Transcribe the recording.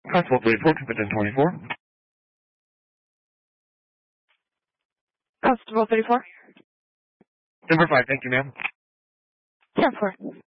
Constable 34, within 24. Constable 34. Number 5, thank you, ma'am. 10-4.